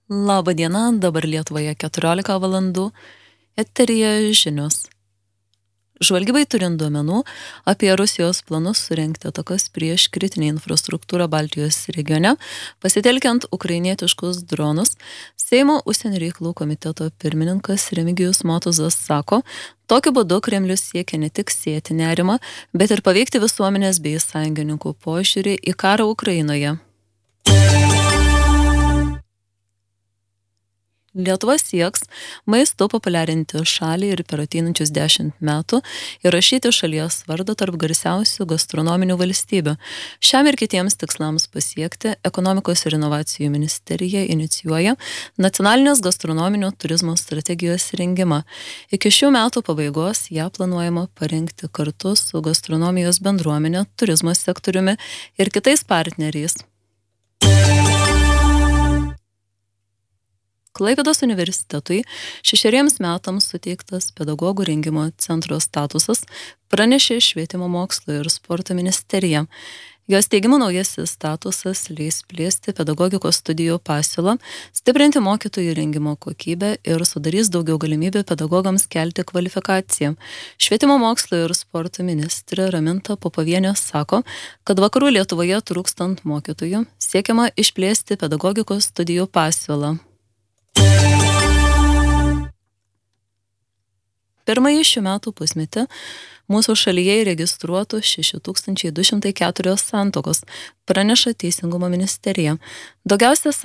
Labą dieną, dabar Lietuvoje 14 valandų, eteryje žinios. Žvalgybai turint duomenų apie Rusijos planus surengti atakas prieš kritinę infrastruktūrą Baltijos regione, pasitelkiant ukrainietiškus dronus, Seimo užsienio reikalų komiteto pirmininkas Remigijus Motuzas sako, tokiu būdu Kremlius siekia ne tik sėti nerimą, bet ir paveikti visuomenės bei sąjungininkų požiūrį į karą Ukrainoje. Lietuva sieks maistu populiarinti šalį ir per ateinančius 10 metų įrašyti šalies vardą tarp garsiausių gastronominių valstybių. Šiam ir kitiems tikslams pasiekti Ekonomikos ir inovacijų ministerija inicijuoja nacionalinės gastronominio turizmo strategijos rengimą. Iki šių metų pabaigos ją planuojama parengti kartu su gastronomijos bendruomenė, turizmo sektoriumi ir kitais partneriais. Klaipėdos universitetui 6 metams suteiktas pedagogų rengimo centro statusas, pranešė Švietimo mokslo ir sporto ministerija. Jos teigimu naujasis statusas leis plėsti pedagogikos studijų pasiūlą, stiprinti mokytojų rengimo kokybę ir sudarys daugiau galimybių pedagogams kelti kvalifikaciją. Švietimo mokslo ir sporto ministrė Raminta Popovienė sako, kad vakarų Lietuvoje trūkstant mokytojų siekiama išplėsti pedagogikos studijų pasiūlą. Pirmąjį šių metų pusmetį mūsų šalyje įregistruotų 6204 santuokos, praneša Teisingumo ministerija. Daugiausia